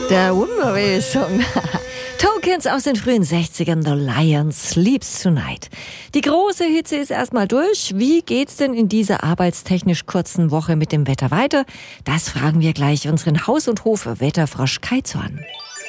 Der Wimmerway-Song. Tokens aus den frühen 60ern, The Lion Sleeps Tonight. Die große Hitze ist erstmal durch. Wie geht's denn in dieser arbeitstechnisch kurzen Woche mit dem Wetter weiter? Das fragen wir gleich unseren Haus- und Hof-Wetterfrosch Kai Zorn.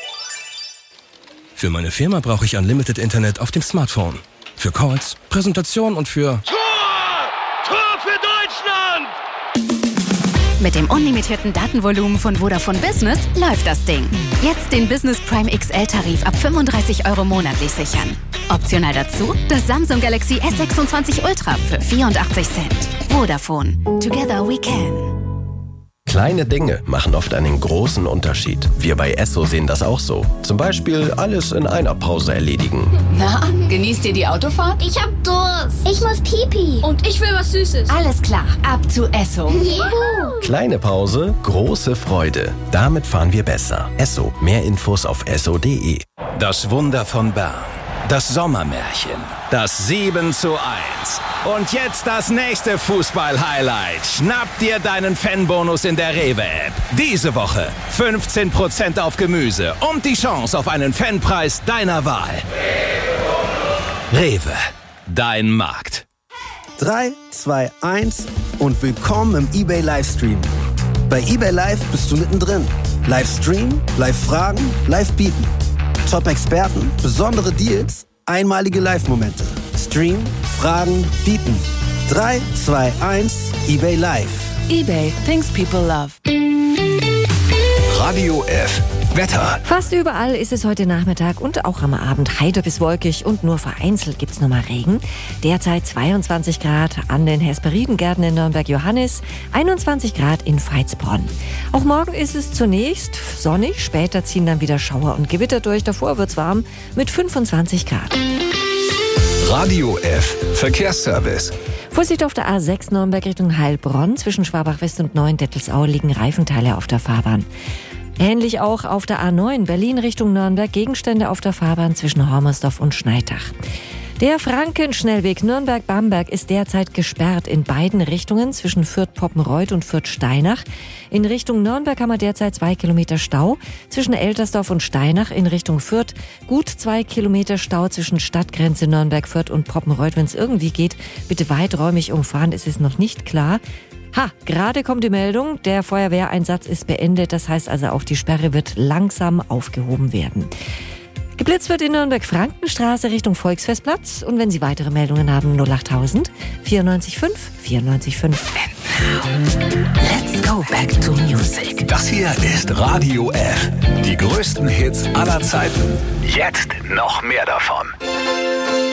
Für meine Firma brauche ich Unlimited Internet auf dem Smartphone. Für Calls, Präsentation und für... Tor für Deutschland! Mit dem unlimitierten Datenvolumen von Vodafone Business läuft das Ding. Jetzt den Business Prime XL-Tarif ab 35 € monatlich sichern. Optional dazu das Samsung Galaxy S26 Ultra für 84 Cent. Vodafone. Together we can. Kleine Dinge machen oft einen großen Unterschied. Wir bei Esso sehen das auch so. Zum Beispiel alles in einer Pause erledigen. Na, genießt ihr die Autofahrt? Ich hab Durst. Ich muss Pipi. Und ich will was Süßes. Alles klar, ab zu Esso. Juhu. Kleine Pause, große Freude. Damit fahren wir besser. Esso. Mehr Infos auf esso.de. Das Wunder von Bern. Das Sommermärchen. Das 7:1. Und jetzt das nächste Fußball-Highlight. Schnapp dir deinen Fanbonus in der Rewe-App. Diese Woche 15% auf Gemüse und die Chance auf einen Fanpreis deiner Wahl. Rewe. Dein Markt. 3, 2, 1 und willkommen im eBay Livestream. Bei eBay Live bist du mittendrin. Livestream, Live-Fragen, Live-Bieten. Top-Experten, besondere Deals, einmalige Live-Momente. Stream, Fragen, Bieten. 3, 2, 1, eBay Live. eBay, things people love. Radio F. Wetter. Fast überall ist es heute Nachmittag und auch am Abend heiter bis wolkig und nur vereinzelt gibt's nochmal Regen. Derzeit 22 Grad an den Hesperidengärten in Nürnberg-Johannis, 21 Grad in Veitsbronn. Auch morgen ist es zunächst sonnig, später ziehen dann wieder Schauer und Gewitter durch. Davor wird's warm mit 25 Grad. Radio F. Verkehrsservice. Vorsicht auf der A6 Nürnberg Richtung Heilbronn. Zwischen Schwabach-West und Neuendettelsau liegen Reifenteile auf der Fahrbahn. Ähnlich auch auf der A9 Berlin Richtung Nürnberg, Gegenstände auf der Fahrbahn zwischen Hormersdorf und Schneidach. Der Frankenschnellweg Nürnberg-Bamberg ist derzeit gesperrt in beiden Richtungen zwischen Fürth-Poppenreuth und Fürth-Steinach. In Richtung Nürnberg haben wir derzeit 2 Kilometer Stau. Zwischen Eltersdorf und Steinach in Richtung Fürth gut 2 Kilometer Stau zwischen Stadtgrenze Nürnberg-Fürth und Poppenreuth. Wenn es irgendwie geht, bitte weiträumig umfahren, es ist noch nicht klar. Gerade kommt die Meldung, der Feuerwehreinsatz ist beendet. Das heißt also auch, die Sperre wird langsam aufgehoben werden. Geblitzt wird in Nürnberg-Frankenstraße Richtung Volksfestplatz. Und wenn Sie weitere Meldungen haben, 08000 94 5 94 5. Let's go back to music. Das hier ist Radio F. Die größten Hits aller Zeiten. Jetzt noch mehr davon.